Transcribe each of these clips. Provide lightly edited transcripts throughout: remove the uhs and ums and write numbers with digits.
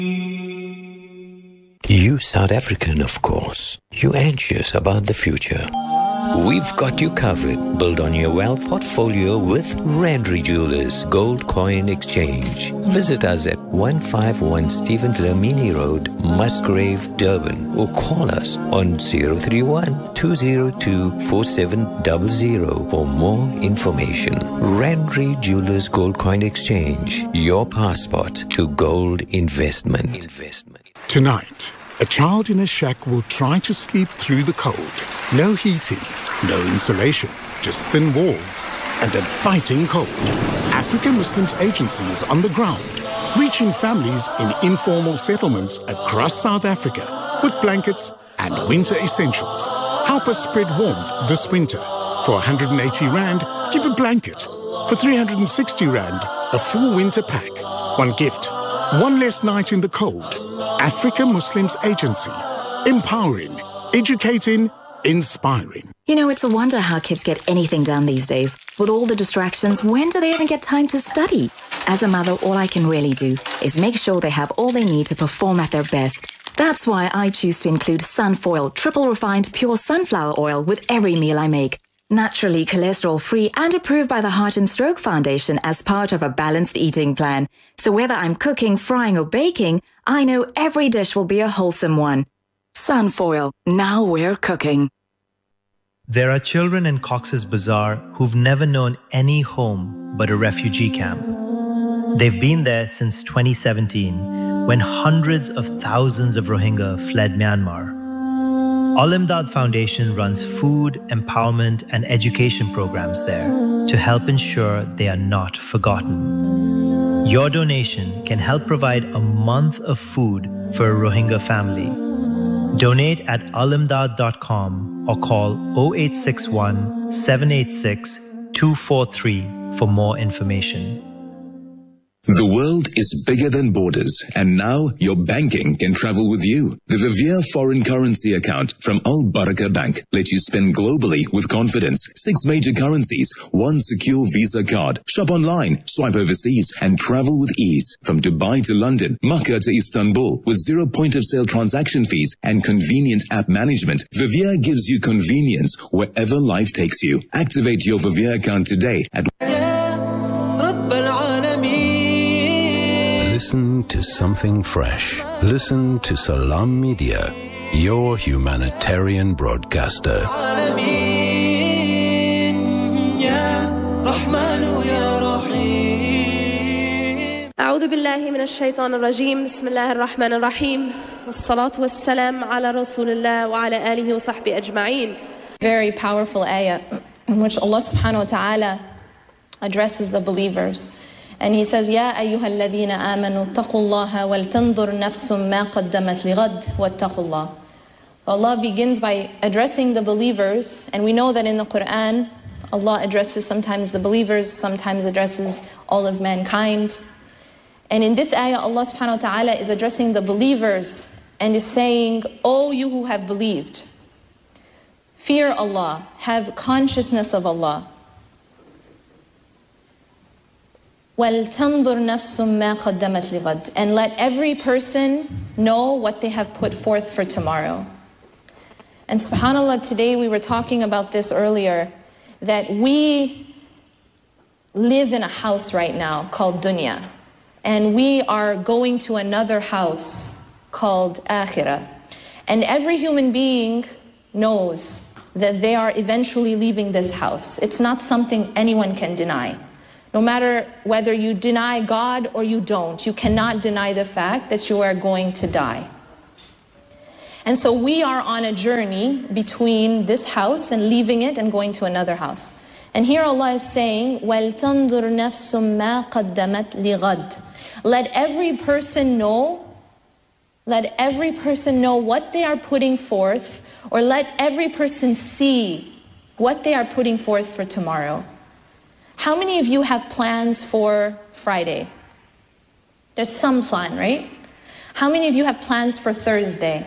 You South African, of course. You anxious about the future. We've got you covered. Build on your wealth portfolio with Randry Jewelers Gold Coin Exchange. Visit us at 151 Stephen Dlamini Road, Musgrave, Durban, or call us on 031-202-4700 for more information. Randry Jewelers Gold Coin Exchange. Your passport to gold investment. Tonight, a child in a shack will try to sleep through the cold. No heating, no insulation, just thin walls and a biting cold. African Muslims Agency is on the ground, reaching families in informal settlements across South Africa with blankets and winter essentials. Help us spread warmth this winter. For 180 Rand, give a blanket. For 360 Rand, a full winter pack. One gift, one less night in the cold. African Muslims Agency. Empowering, educating, inspiring. You know, it's a wonder how kids get anything done these days. With all the distractions, when do they even get time to study? As a mother, all I can really do is make sure they have all they need to perform at their best. That's why I choose to include Sunfoil triple refined pure sunflower oil with every meal I make. Naturally cholesterol-free and approved by the Heart and Stroke Foundation as part of a balanced eating plan. So whether I'm cooking, frying or baking, I know every dish will be a wholesome one. Sunfoil, now we're cooking. There are children in Cox's Bazar who've never known any home but a refugee camp. They've been there since 2017, when hundreds of thousands of Rohingya fled Myanmar. Al-Imdad Foundation runs food, empowerment, and education programs there to help ensure they are not forgotten. Your donation can help provide a month of food for a Rohingya family. Donate at alimdad.com or call 0861 786 243 for more information. The world is bigger than borders, and now your banking can travel with you. The Vivier foreign currency account from Al Baraka Bank lets you spend globally with confidence. 6 major currencies, 1 secure Visa card. Shop online, swipe overseas, and travel with ease. From Dubai to London, Makkah to Istanbul, with 0 point-of-sale transaction fees and convenient app management, Vivier gives you convenience wherever life takes you. Activate your Vivier account today at Listen to something fresh. Listen to Salam Media, your humanitarian broadcaster. أعوذ بالله من الشيطان الرجيم بسم الله الرحمن الرحيم والصلاة والسلام على رسول الله وعلى آله وصحبه أجمعين. Very powerful ayah in which Allah subhanahu wa ta'ala addresses the believers. And he says, يَا أَيُّهَا الَّذِينَ آمَنُوا اتَّقُوا اللَّهَ وَلْتَنْظُرْ نَفْسٌ مَا قَدَّمَتْ لِغَدٍ وَاتَّقُوا اللَّهَ. Allah begins by addressing the believers, and we know that in the Quran, Allah addresses sometimes the believers, sometimes addresses all of mankind. And in this ayah, Allah subhanahu wa ta'ala is addressing the believers and is saying, "O you who have believed, fear Allah, have consciousness of Allah. وَلْتَنْظُرْ نَفْسٌ مَا قَدَّمَتْ لِغَدٍ. And let every person know what they have put forth for tomorrow." And subhanAllah, today we were talking about this earlier, that we live in a house right now called dunya. And we are going to another house called akhirah. And every human being knows that they are eventually leaving this house. It's not something anyone can deny. No matter whether you deny God or you don't, you cannot deny the fact that you are going to die. And so we are on a journey between this house and leaving it and going to another house. And here Allah is saying, وَلْتَنْظُرْ نَفْسٌ مَا قَدَّمَتْ لِغَدٍ. Let every person know what they are putting forth, or let every person see what they are putting forth for tomorrow. How many of you have plans for Friday? There's some plan, right? How many of you have plans for Thursday?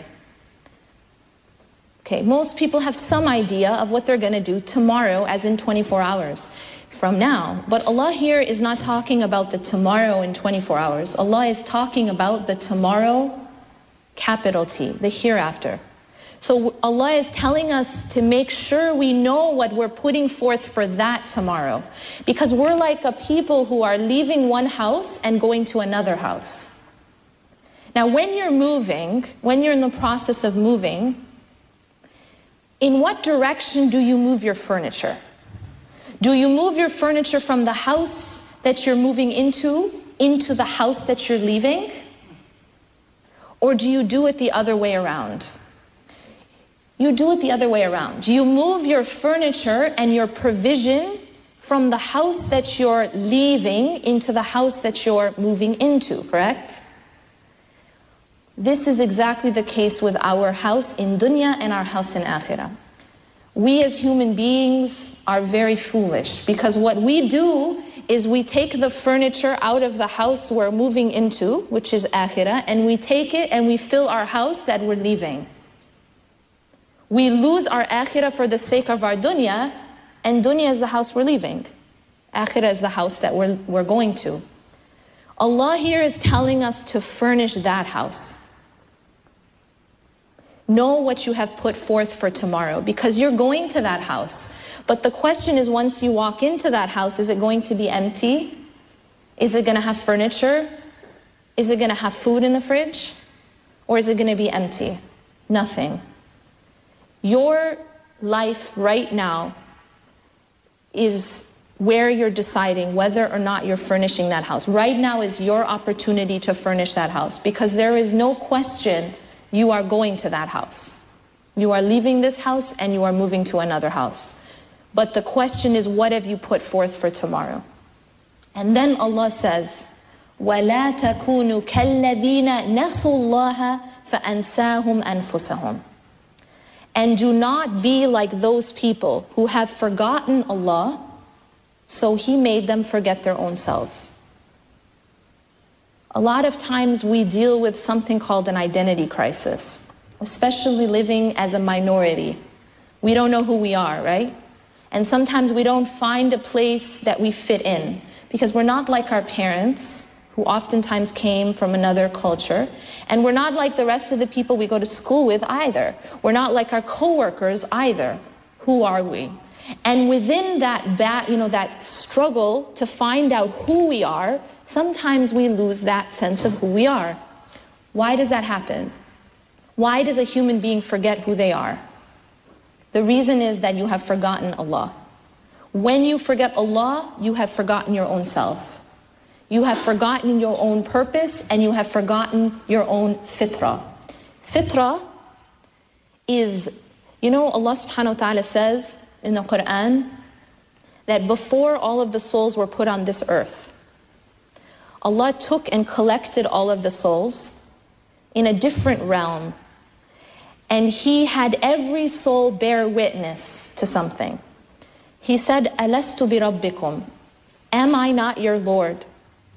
Okay, most people have some idea of what they're going to do tomorrow, as in 24 hours. from now. But Allah here is not talking about the tomorrow in 24 hours. Allah is talking about the tomorrow, capital T, the hereafter. So Allah is telling us to make sure we know what we're putting forth for that tomorrow. Because we're like a people who are leaving one house and going to another house. Now when you're moving, when you're in the process of moving, in what direction do you move your furniture? Do you move your furniture from the house that you're moving into the house that you're leaving? Or do you do it the other way around? You do it the other way around. You move your furniture and your provision from the house that you're leaving into the house that you're moving into, correct? This is exactly the case with our house in dunya and our house in akhirah. We as human beings are very foolish because what we do is we take the furniture out of the house we're moving into, which is akhirah, and we take it and we fill our house that we're leaving. We lose our akhirah for the sake of our dunya, and dunya is the house we're leaving. Akhirah is the house that we're going to. Allah here is telling us to furnish that house. Know what you have put forth for tomorrow, because you're going to that house. But the question is, once you walk into that house, is it going to be empty? Is it going to have furniture? Is it going to have food in the fridge? Or is it going to be empty? Nothing. Your life right now is where you're deciding whether or not you're furnishing that house. Right now is your opportunity to furnish that house, because there is no question you are going to that house. You are leaving this house and you are moving to another house. But the question is, what have you put forth for tomorrow? And then Allah says, وَلَا تَكُونُوا كَالَّذِينَ نَسُوا اللَّهَ فَأَنْسَاهُمْ أَنفُسَهُمْ. And do not be like those people who have forgotten Allah, so He made them forget their own selves. A lot of times we deal with something called an identity crisis, especially living as a minority. We don't know who we are, right? And sometimes we don't find a place that we fit in because we're not like our parents, who oftentimes came from another culture, and we're not like the rest of the people we go to school with either. We're not like our coworkers either. Who are we? And within that struggle to find out who we are, sometimes we lose that sense of who we are. Why does that happen? Why does a human being forget who they are? The reason is that you have forgotten Allah. When you forget Allah, you have forgotten your own self. You have forgotten your own purpose, and you have forgotten your own fitrah. Fitrah is, Allah subhanahu wa ta'ala says in the Quran that before all of the souls were put on this earth, Allah took and collected all of the souls in a different realm, and He had every soul bear witness to something. He said, Alastu bi rabbikum, am I not your Lord?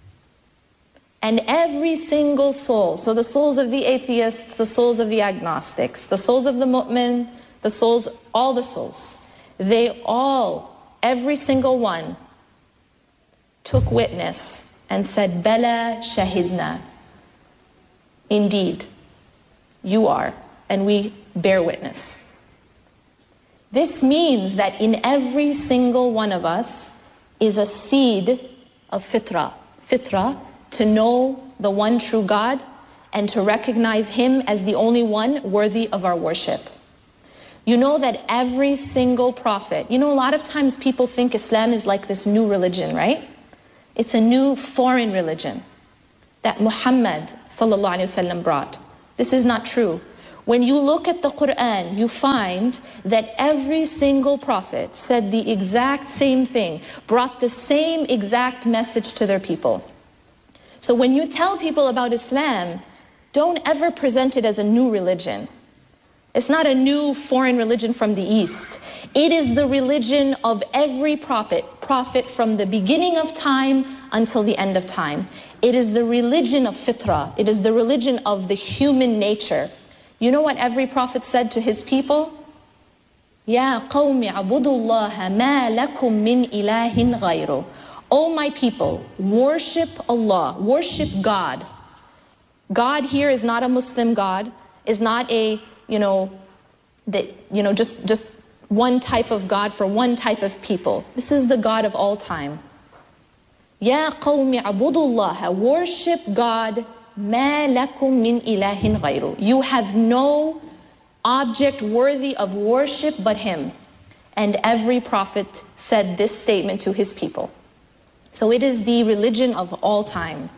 And every single soul, so the souls of the atheists, the souls of the agnostics, the souls of the mu'min, the souls, all the souls, they all, every single one, took witness and said, Bala shahidna. Indeed, you are, and we bear witness. This means that in every single one of us is a seed of fitrah. Fitrah, to know the one true God and to recognize Him as the only one worthy of our worship. You know that every single prophet, a lot of times people think Islam is like this new religion, right? It's a new foreign religion that Muhammad sallallahu alaihi wasallam brought. This is not true. When you look at the Quran, you find that every single prophet said the exact same thing, brought the same exact message to their people. So when you tell people about Islam, don't ever present it as a new religion. It's not a new foreign religion from the East. It is the religion of every prophet from the beginning of time until the end of time. It is the religion of fitrah. It is the religion of the human nature. You know what every prophet said to his people? يَا قَوْمِ اعْبُدُوا اللَّهَ مَا لَكُمْ مِنْ إِلَهٍ غَيْرُهُ. O my people, worship Allah, worship God. God here is not a Muslim God, is not a, just one type of God for one type of people. This is the God of all time. Ya qawmi abudullah, worship God, ma lakum min ilahin ghayru. You have no object worthy of worship but Him. And every prophet said this statement to his people. So it is the religion of all time.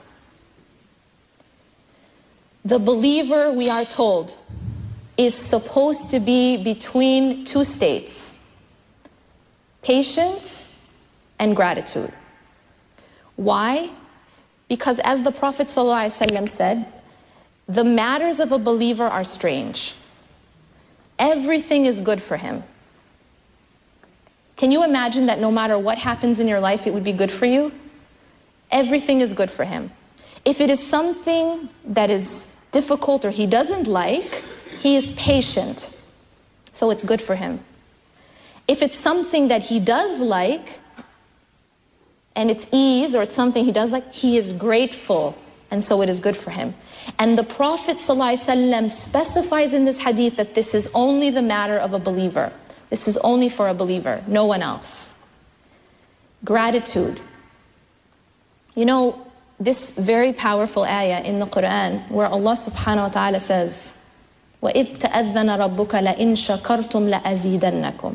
The believer, we are told, is supposed to be between two states: patience and gratitude. Why? Because as the Prophet ﷺ said, the matters of a believer are strange. Everything is good for him. Can you imagine that no matter what happens in your life, it would be good for you? Everything is good for him. If it is something that is difficult or he doesn't like, he is patient, so it's good for him. If it's something that he does like, and it's ease, or it's something he does like, he is grateful, and so it is good for him. And the Prophet ﷺ specifies in this hadith that this is only the matter of a believer. This is only for a believer, no one else. Gratitude. You know, this very powerful ayah in the Quran where Allah subhanahu wa ta'ala says, وَإِذْ تَأَذَّنَ رَبُّكَ لَإِن شَكَرْتُمْ لَأَزِيدَنَّكُمْ.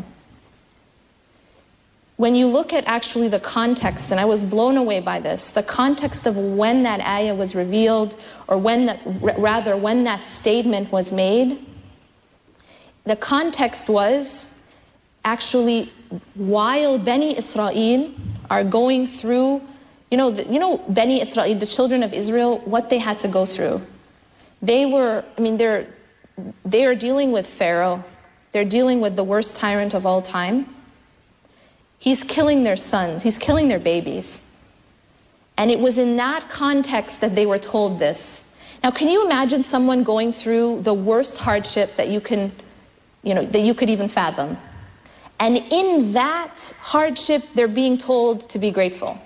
When you look at actually the context, and I was blown away by this, the context of when that ayah was revealed, or when that statement was made, the context was actually while Bani Israel are going through, you know Bani Israel, the children of Israel, what they had to go through. They are dealing with Pharaoh. They're dealing with the worst tyrant of all time. He's killing their sons. He's killing their babies. And it was in that context that they were told this. Now, can you imagine someone going through the worst hardship that you could even fathom? And in that hardship, they're being told to be grateful.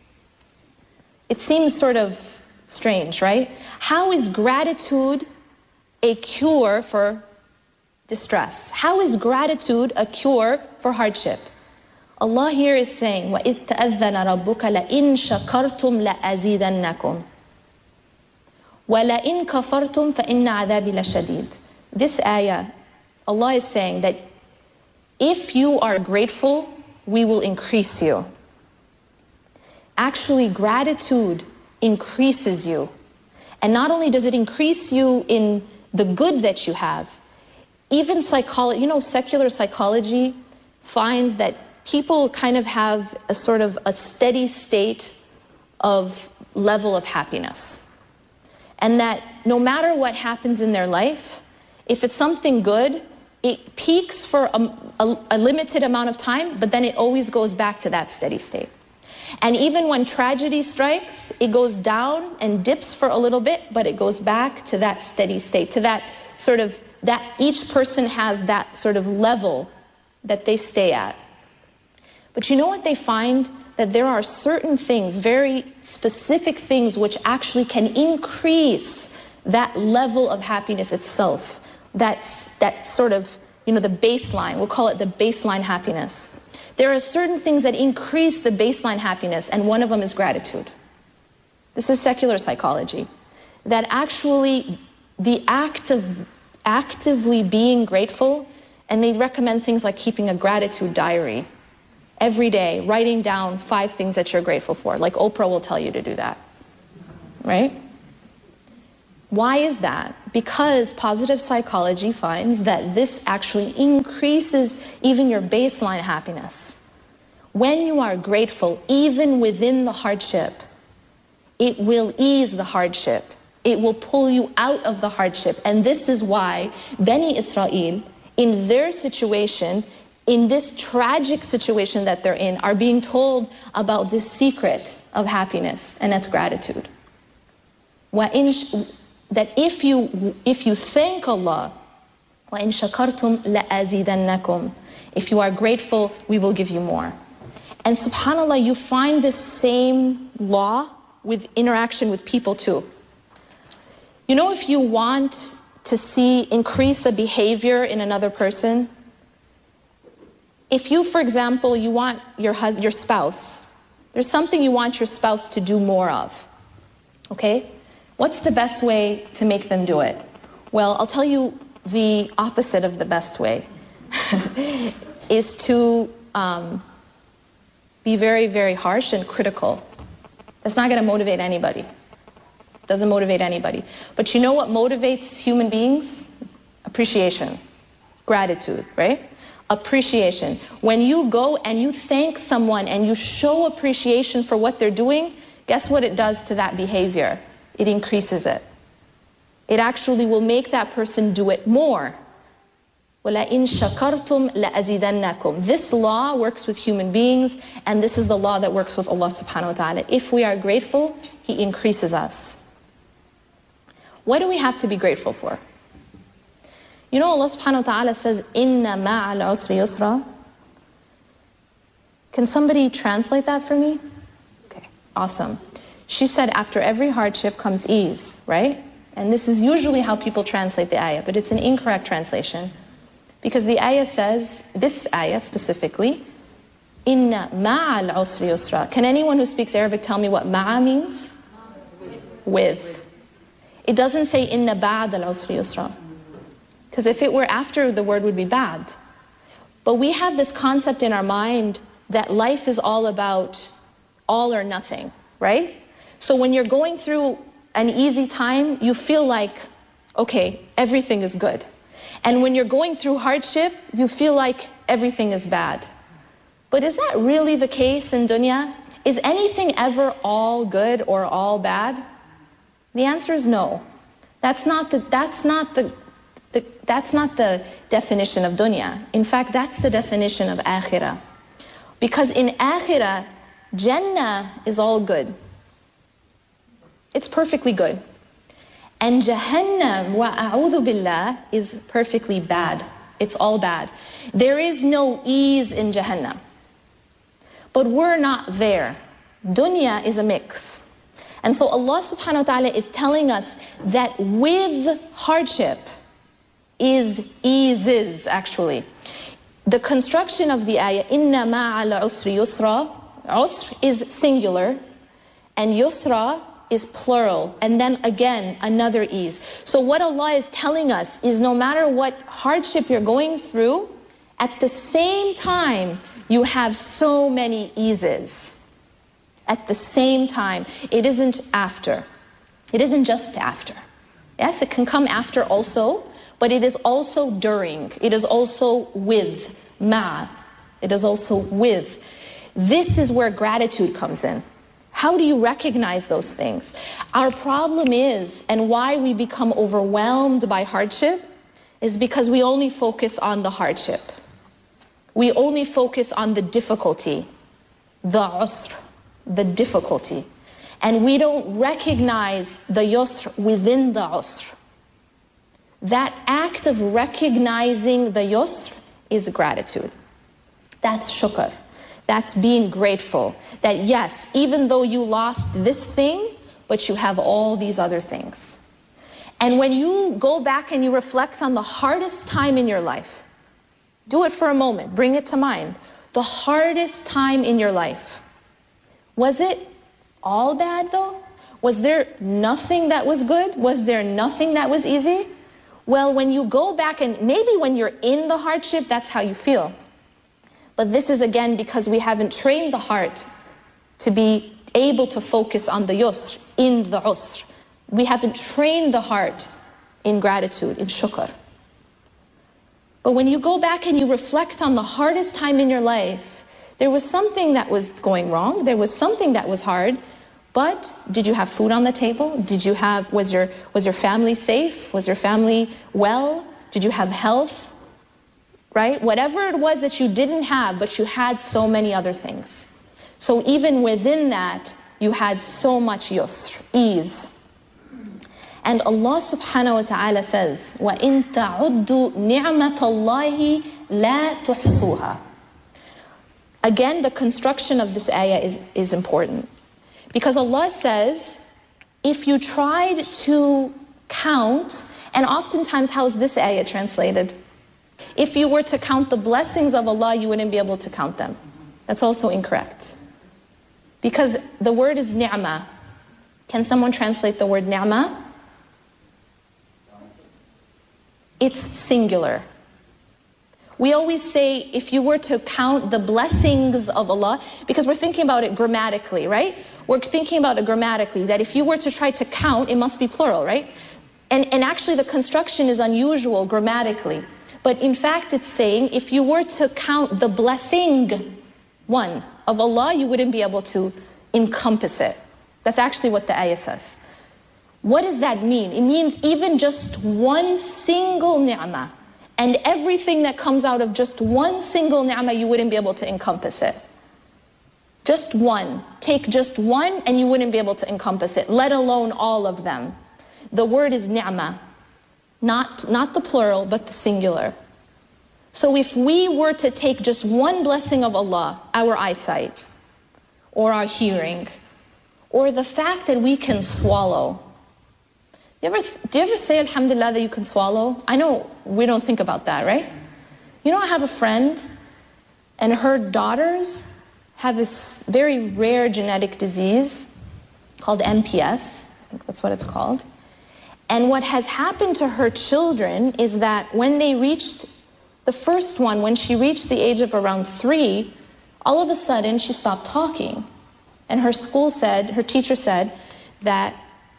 It seems sort of strange, right? How is gratitude a cure for distress? How is gratitude a cure for hardship? Allah here is saying, وَإِذْ تَأَذَّنَ رَبُّكَ لَإِن شَكَرْتُمْ لَأَزِيدَنَّكُمْ وَلَإِن كَفَرْتُمْ فَإِنَّ عَذَابِي لَشَدِيدٌ. This ayah, Allah is saying that if you are grateful, we will increase you. Actually, gratitude increases you. And not only does it increase you in the good that you have, even psychology, secular psychology finds that people kind of have a sort of a steady state of level of happiness. And that no matter what happens in their life, if it's something good, it peaks for a limited amount of time, but then it always goes back to that steady state. And even when tragedy strikes, it goes down and dips for a little bit, but it goes back to that steady state, to that sort of, that each person has that sort of level that they stay at. But you know what they find? That there are certain things, very specific things, which actually can increase that level of happiness itself. That's that sort of, the baseline. We'll call it the baseline happiness. There are certain things that increase the baseline happiness, and one of them is gratitude. This is secular psychology. That actually, the act of actively being grateful, and they recommend things like keeping a gratitude diary. Every day, writing down 5 things that you're grateful for. Like Oprah will tell you to do that, right? Why is that? Because positive psychology finds that this actually increases even your baseline happiness. When you are grateful, even within the hardship, it will ease the hardship. It will pull you out of the hardship. And this is why Bani Israel, in their situation, in this tragic situation that they're in, are being told about this secret of happiness, and that's gratitude. That if you thank Allah, وَإِن شَكَرْتُمْ لَأَزِيدَنَّكُمْ, If you are grateful, we will give you more. And subhanAllah, you find this same law with interaction with people too. You know, if you want to increase a behavior in another person, if you, for example, you want your spouse, there's something you want your spouse to do more of, okay? What's the best way to make them do it? Well, I'll tell you the opposite of the best way is to be very, very harsh and critical. That's not going to motivate anybody. Doesn't motivate anybody. But you know what motivates human beings? Appreciation, gratitude, right? Appreciation. When you go and you thank someone and you show appreciation for what they're doing, guess what it does to that behavior? It increases it. It actually will make that person do it more. وَلَئِن شَكَرْتُمْ لَأَزِيدَنَّكُمْ. This law works with human beings, and this is the law that works with Allah subhanahu wa ta'ala. If we are grateful, He increases us. What do we have to be grateful for? You know, Allah subhanahu wa ta'ala says, إِنَّ مَعَ الْعُسْرِ يُسْرًا. Can somebody translate that for me? Okay, awesome. She said, after every hardship comes ease, right? And this is usually how people translate the ayah, but it's an incorrect translation. Because the ayah says, this ayah specifically, Inna ma'al usri yusra. Can anyone who speaks Arabic tell me what ma'a means? With. It doesn't say inna ba'd al usri yusra. Because if it were after, the word would be bad. But we have this concept in our mind that life is all about all or nothing, right? So when you're going through an easy time, you feel like, okay, everything is good. And when you're going through hardship, you feel like everything is bad. But is that really the case in dunya? Is anything ever all good or all bad? The answer is no. That's not the definition of dunya. In fact, that's the definition of akhirah. Because in akhirah, Jannah is all good. It's perfectly good. And Jahannam, wa a'udhu billah, is perfectly bad. It's all bad. There is no ease in Jahannam. But we're not there. Dunya is a mix. And so Allah subhanahu wa ta'ala is telling us that with hardship is eases, actually. The construction of the ayah, inna ma'al usri yusra, usr is singular, and yusra is plural, and then again another ease. So what Allah is telling us is no matter what hardship you're going through, at the same time you have so many eases. At the same time, it isn't after. It isn't just after. Yes, it can come after also, but it is also during. It is also with. Ma. It is also with. This is where gratitude comes in. How do you recognize those things? Our problem is, and why we become overwhelmed by hardship, is because we only focus on the hardship. We only focus on the difficulty, the usr, the difficulty. And we don't recognize the yusr within the usr. That act of recognizing the yusr is gratitude. That's shukr. That's being grateful that yes, even though you lost this thing, but you have all these other things. And when you go back and you reflect on the hardest time in your life, do it for a moment, bring it to mind. The hardest time in your life, was it all bad though? Was there nothing that was good? Was there nothing that was easy? Well, when you go back and maybe when you're in the hardship, that's how you feel. But this is again because we haven't trained the heart to be able to focus on the yusr, in the usr. We haven't trained the heart in gratitude, in shukr. But when you go back and you reflect on the hardest time in your life, there was something that was going wrong, there was something that was hard, but did you have food on the table? Was your family safe? Was your family well? Did you have health? Right? Whatever it was that you didn't have, but you had so many other things. So even within that, you had so much yusr, ease. And Allah subhanahu wa ta'ala says, وَإِن تَعُدُّوا نِعْمَةَ اللَّهِ لَا تُحْصُوهَا. Again, the construction of this ayah is important. Because Allah says, if you tried to count, and oftentimes how is this ayah translated? If you were to count the blessings of Allah, you wouldn't be able to count them. That's also incorrect. Because the word is ni'mah. Can someone translate the word ni'mah? It's singular. We always say, if you were to count the blessings of Allah, because we're thinking about it grammatically, right? We're thinking about it grammatically, that if you were to try to count, it must be plural, right? And actually the construction is unusual grammatically. But in fact, it's saying, if you were to count the blessing, one, of Allah, you wouldn't be able to encompass it. That's actually what the ayah says. What does that mean? It means even just one single ni'mah, and everything that comes out of just one single ni'mah, you wouldn't be able to encompass it. Just one. Take just one and you wouldn't be able to encompass it, let alone all of them. The word is ni'mah, not the plural, but the singular. So if we were to take just one blessing of Allah, our eyesight, or our hearing, or the fact that we can swallow. Do you ever say alhamdulillah that you can swallow? I know we don't think about that, right? You know, I have a friend and her daughters have this very rare genetic disease called MPS. I think that's what it's called. And what has happened to her children is that when they reached, the first one, when she reached the age of around 3, all of a sudden she stopped talking. And her school said, her teacher said that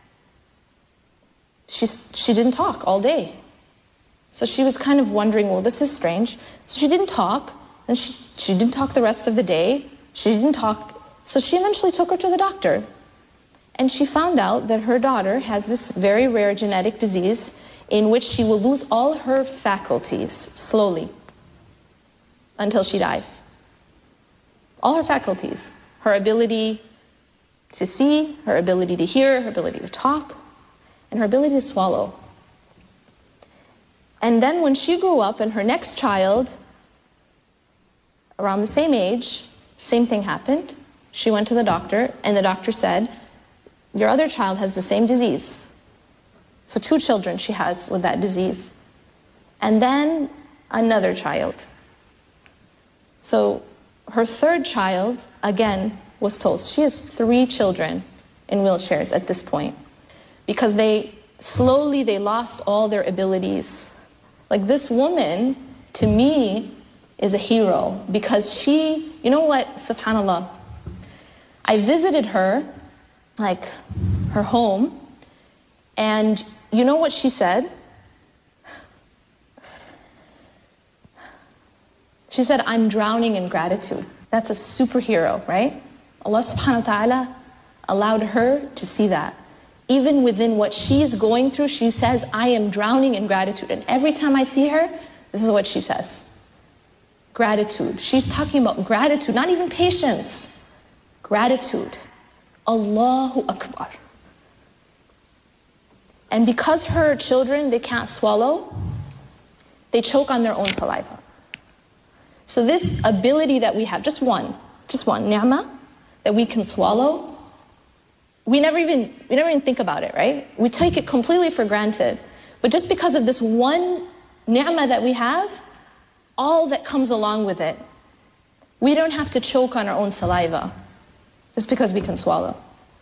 she didn't talk all day. So she was kind of wondering, well, this is strange. So she didn't talk, and she didn't talk the rest of the day. She didn't talk. So she eventually took her to the doctor. And she found out that her daughter has this very rare genetic disease in which she will lose all her faculties slowly until she dies. All her faculties. Her ability to see, her ability to hear, her ability to talk, and her ability to swallow. And then when she grew up and her next child, around the same age, same thing happened. She went to the doctor and the doctor said, your other child has the same disease. So 2 children she has with that disease. And then another child. So her 3rd child, again, was told she has 3 children in wheelchairs at this point. Because they lost all their abilities. Like this woman, to me, is a hero. Because she, you know what, subhanAllah, I visited her, like her home, and you know what she said? She said, I'm drowning in gratitude. That's a superhero, right? Allah subhanahu wa ta'ala allowed her to see that. Even within what she's going through, she says, I am drowning in gratitude. And every time I see her, this is what she says. Gratitude. She's talking about gratitude, not even patience. Gratitude. Allahu Akbar. And because her children, they can't swallow, they choke on their own saliva. So this ability that we have, just one ni'mah, that we can swallow, we never even think about it, right? We take it completely for granted. But just because of this one ni'mah that we have, all that comes along with it, we don't have to choke on our own saliva just because we can swallow.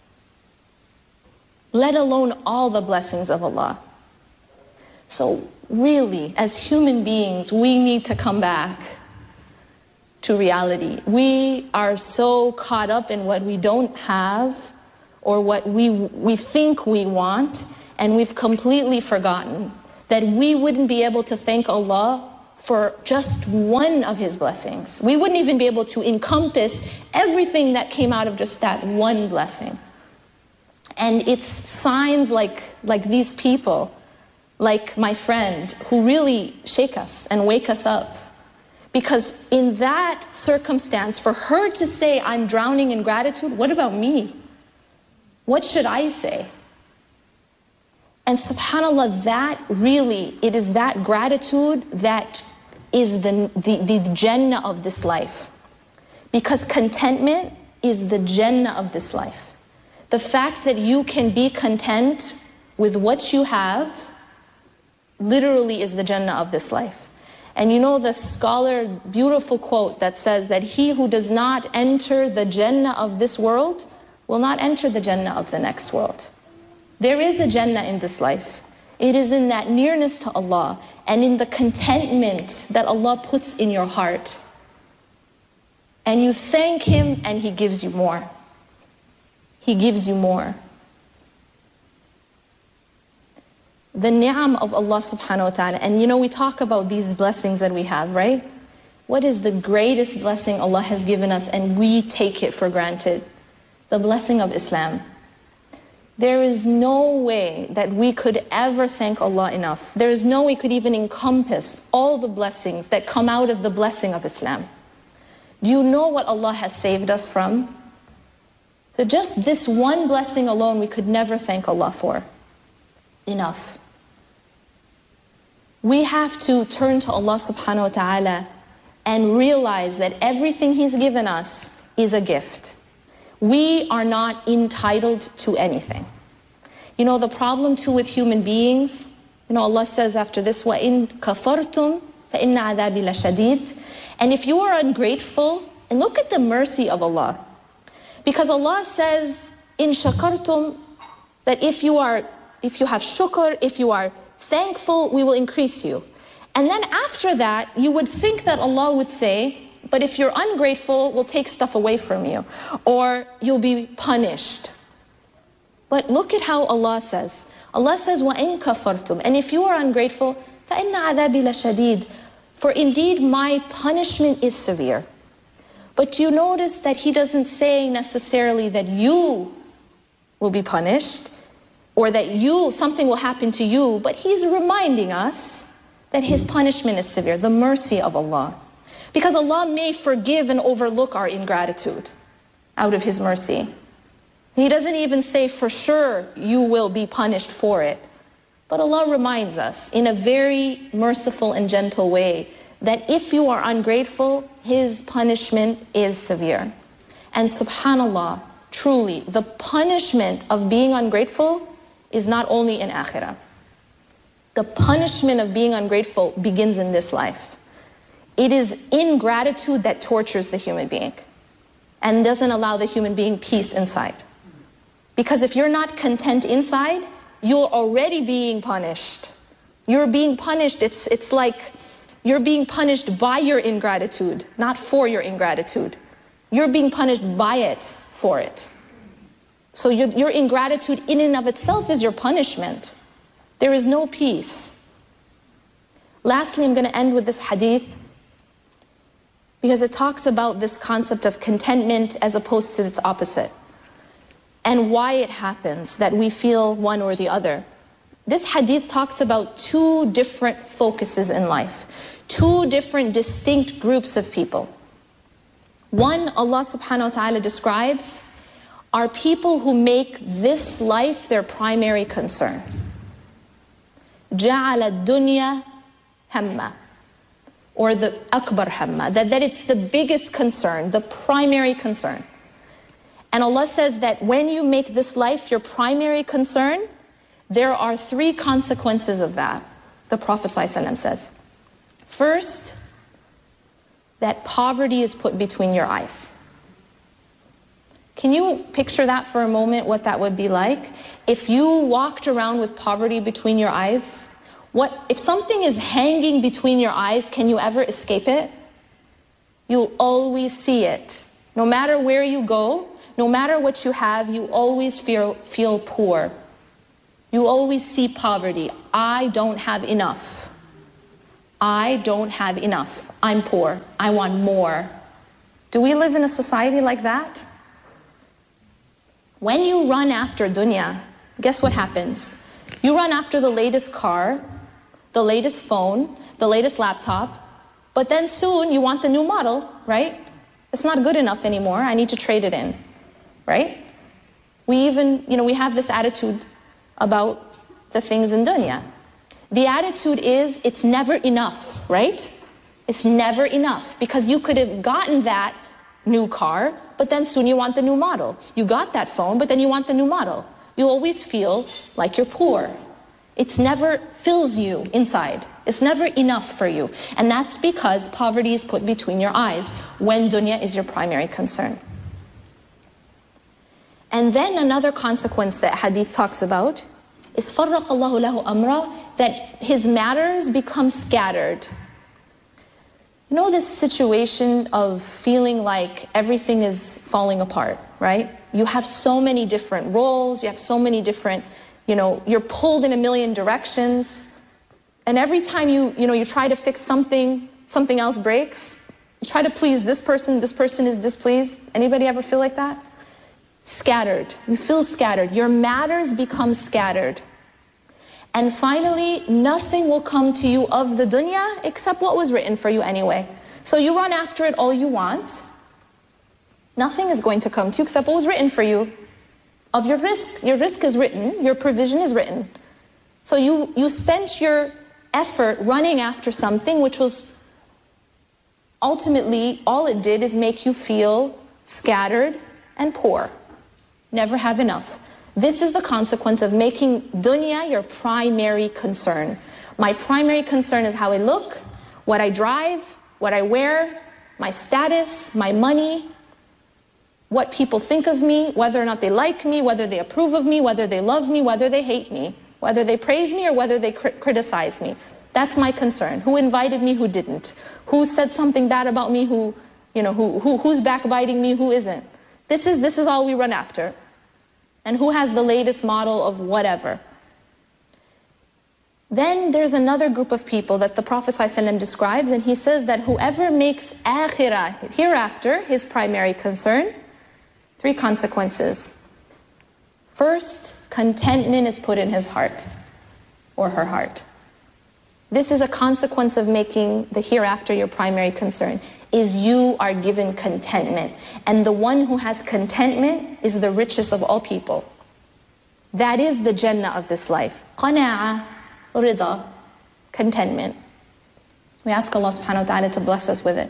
Let alone all the blessings of Allah. So really, as human beings, we need to come back to reality. We are so caught up in what we don't have or what we think we want, and we've completely forgotten that we wouldn't be able to thank Allah for just one of His blessings. We wouldn't even be able to encompass everything that came out of just that one blessing. And it's signs like these people, like my friend, who really shake us and wake us up. Because in that circumstance, for her to say, I'm drowning in gratitude, what about me? What should I say? And subhanAllah, that really, it is that gratitude that is the Jannah of this life. Because contentment is the Jannah of this life. The fact that you can be content with what you have literally is the Jannah of this life. And you know the scholar, beautiful quote that says that he who does not enter the Jannah of this world will not enter the Jannah of the next world. There is a Jannah in this life. It is in that nearness to Allah and in the contentment that Allah puts in your heart. And you thank Him and He gives you more. He gives you more. The ni'am of Allah subhanahu wa ta'ala. And you know, we talk about these blessings that we have, right? What is the greatest blessing Allah has given us and we take it for granted? The blessing of Islam. There is no way that we could ever thank Allah enough. There is no way we could even encompass all the blessings that come out of the blessing of Islam. Do you know what Allah has saved us from? So just this one blessing alone we could never thank Allah for enough. We have to turn to Allah subhanahu wa ta'ala and realize that everything He's given us is a gift. We are not entitled to anything. You know, the problem too with human beings, you know, Allah says after this, وَإِن كَفَرْتُمْ فَإِنَّ عَذَابِي لَشَدِيدٌ. And if you are ungrateful, and look at the mercy of Allah. Because Allah says, in shakartum, that if you have shukr, if you are thankful, we will increase you. And then after that, you would think that Allah would say, but if you're ungrateful, we'll take stuff away from you, or you'll be punished. But look at how Allah says. Allah says, وَإِن كَفَرْتُمْ. And if you are ungrateful, فَإِنَّ عَذَابِي لَشَدِيدٌ. For indeed my punishment is severe. But you notice that He doesn't say necessarily that you will be punished, or that something will happen to you, but He's reminding us that His punishment is severe, the mercy of Allah. Because Allah may forgive and overlook our ingratitude out of His mercy. He doesn't even say for sure you will be punished for it. But Allah reminds us in a very merciful and gentle way that if you are ungrateful, His punishment is severe. And subhanallah, truly, the punishment of being ungrateful is not only in akhirah. The punishment of being ungrateful begins in this life. It is ingratitude that tortures the human being and doesn't allow the human being peace inside. Because if you're not content inside, you're already being punished. You're being punished. It's like you're being punished by your ingratitude, not for your ingratitude. You're being punished by it, for it. So your ingratitude in and of itself is your punishment. There is no peace. Lastly, I'm going to end with this hadith because it talks about this concept of contentment as opposed to its opposite, and why it happens that we feel one or the other. This hadith talks about two different focuses in life, two different distinct groups of people. One, Allah subhanahu wa ta'ala describes, are people who make this life their primary concern. جَعَلَ الدُّنْيَا هَمَّةً, or the akbar hamma, that it's the biggest concern, the primary concern. And Allah says that when you make this life your primary concern, there are three consequences of that, the Prophet ﷺ says. First, that poverty is put between your eyes. Can you picture that for a moment, what that would be like? If you walked around with poverty between your eyes, if something is hanging between your eyes, can you ever escape it? You'll always see it. No matter where you go, no matter what you have, you always feel poor. You always see poverty. I don't have enough. I don't have enough. I'm poor. I want more. Do we live in a society like that? When you run after dunya, guess what happens? You run after the latest car, the latest phone, the latest laptop, but then soon you want the new model, right? It's not good enough anymore. I need to trade it in, right? We even, we have this attitude about the things in dunya. The attitude is it's never enough, right? It's never enough, because you could have gotten that new car, but then soon you want the new model. You got that phone, but then you want the new model. You always feel like you're poor. It never fills you inside. It's never enough for you. And that's because poverty is put between your eyes when dunya is your primary concern. And then another consequence that hadith talks about is فَرَّقَ اللَّهُ لَهُ أَمْرًا, that his matters become scattered. You know this situation of feeling like everything is falling apart, right? You have so many different roles, you have so many different, you're pulled in a million directions. And every time you try to fix something else breaks. You try to please this person is displeased. Anybody ever feel like that? Scattered. You feel scattered. Your matters become scattered. And finally, nothing will come to you of the dunya except what was written for you anyway. So you run after it all you want. Nothing is going to come to you except what was written for you. Of your risk is written, your provision is written. So you spent your effort running after something which was ultimately, all it did is make you feel scattered and poor. Never have enough. This is the consequence of making dunya your primary concern. My primary concern is how I look, what I drive, what I wear, my status, my money, what people think of me, whether or not they like me, whether they approve of me, whether they love me, whether they hate me, whether they praise me or whether they criticize me. That's my concern. Who invited me, who didn't? Who said something bad about me, who's backbiting me, who isn't? This is all we run after. And who has the latest model of whatever. Then there's another group of people that the Prophet ﷺ describes, and he says that whoever makes akhirah, hereafter, his primary concern, 3 consequences. First, contentment is put in his heart or her heart. This is a consequence of making the hereafter your primary concern, is you are given contentment. And the one who has contentment is the richest of all people. That is the Jannah of this life. Qana'a, rida, contentment. We ask Allah subhanahu wa ta'ala to bless us with it.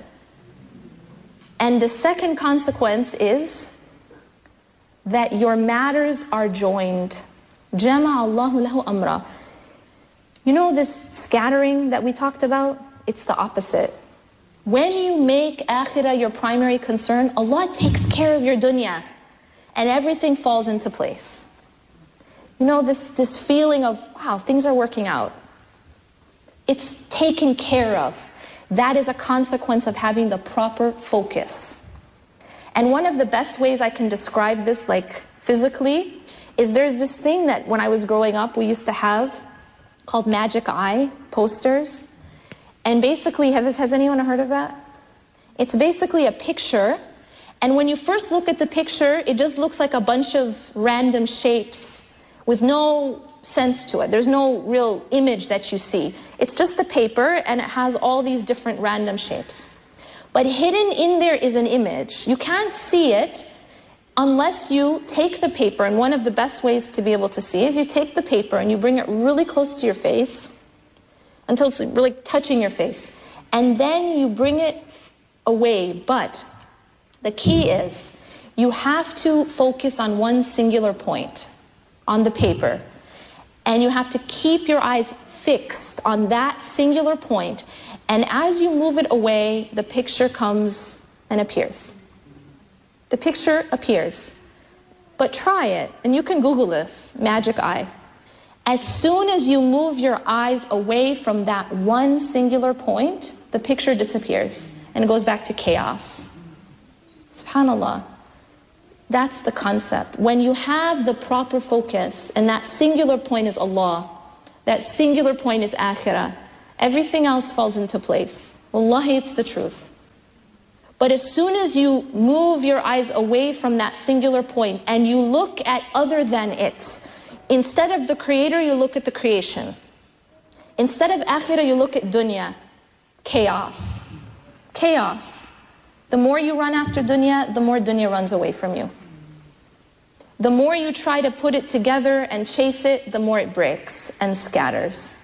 And the second consequence is that your matters are joined. Jama'a Allahu lahu amra. You know this scattering that we talked about? It's the opposite. When you make akhirah your primary concern, Allah takes care of your dunya and everything falls into place. You know this feeling of, wow, things are working out. It's taken care of. That is a consequence of having the proper focus. And one of the best ways I can describe this, like physically, is there's this thing that when I was growing up we used to have called magic eye posters. And basically, has anyone heard of that? It's basically a picture, and when you first look at the picture, it just looks like a bunch of random shapes with no sense to it. There's no real image that you see. It's just a paper, and it has all these different random shapes. But hidden in there is an image. You can't see it unless you take the paper, and one of the best ways to be able to see is you take the paper and you bring it really close to your face, until it's really touching your face. And then you bring it away. But the key is you have to focus on one singular point on the paper. And you have to keep your eyes fixed on that singular point. And as you move it away, the picture comes and appears. The picture appears. But try it, and you can Google this, magic eye. As soon as you move your eyes away from that one singular point, the picture disappears and it goes back to chaos. SubhanAllah. That's the concept. When you have the proper focus, and that singular point is Allah, that singular point is akhirah, everything else falls into place. Wallahi, it's the truth. But as soon as you move your eyes away from that singular point and you look at other than it, instead of the creator, you look at the creation. Instead of akhirah, you look at dunya. Chaos. Chaos. The more you run after dunya, the more dunya runs away from you. The more you try to put it together and chase it, the more it breaks and scatters.